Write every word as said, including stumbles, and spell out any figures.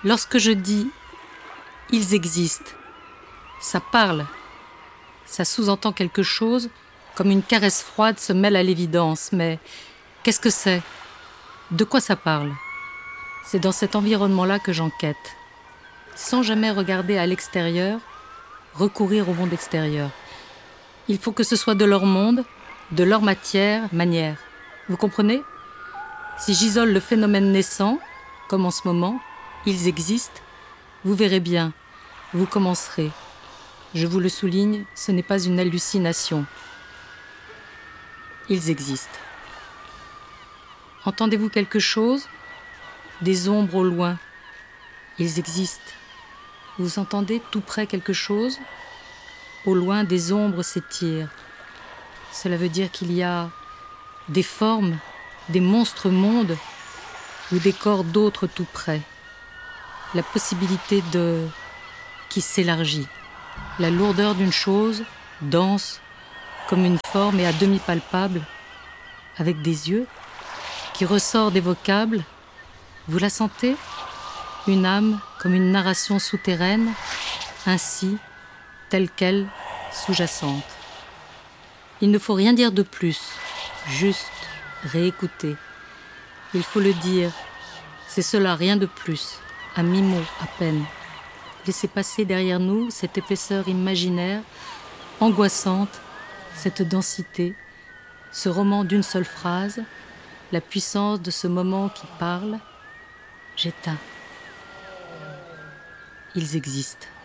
Lorsque je dis « ils existent », ça parle, ça sous-entend quelque chose, comme une caresse froide se mêle à l'évidence. Mais qu'est-ce que c'est? De quoi ça parle? C'est dans cet environnement-là que j'enquête, sans jamais regarder à l'extérieur, recourir au monde extérieur. Il faut que ce soit de leur monde, de leur matière, manière. Vous comprenez? Si j'isole le phénomène naissant, comme en ce moment, ils existent, vous verrez bien, vous commencerez. Je vous le souligne, ce n'est pas une hallucination. Ils existent. Entendez-vous quelque chose? Des ombres au loin. Ils existent. Vous entendez tout près quelque chose? Au loin, des ombres s'étirent. Cela veut dire qu'il y a des formes, des monstres mondes ou des corps d'autres tout près. La possibilité de... qui s'élargit. La lourdeur d'une chose, dense, comme une forme et à demi palpable, avec des yeux, qui ressort des vocables. Vous la sentez? Une âme comme une narration souterraine, ainsi, telle qu'elle, sous-jacente. Il ne faut rien dire de plus, juste réécouter. Il faut le dire, c'est cela, rien de plus, à mi-mot à peine. Laissez passer derrière nous cette épaisseur imaginaire, angoissante, cette densité, ce roman d'une seule phrase, la puissance de ce moment qui parle. J'éteins. Ils existent.